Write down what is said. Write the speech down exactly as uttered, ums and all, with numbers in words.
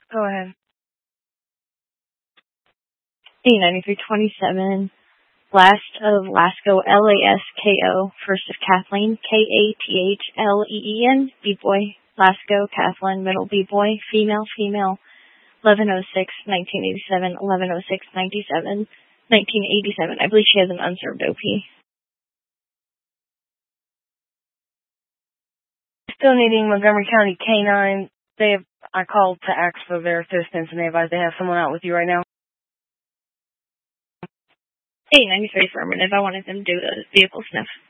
Go ahead. A ninety-three twenty-seven. Last of Lasco, L A S K O. First of Kathleen, K A T H L E E N. B-boy. Lasco, Kathleen, middle B-boy. Female, female. eleven oh six nineteen eighty-seven. eleven oh six ninety-seven. nineteen eighty-seven. I believe she has an unserved O P. Still needing Montgomery County K nine. They have, I called to ask for their assistance, and they advised they have someone out with you right now. A ninety-three affirmative. I wanted them to do the vehicle sniff.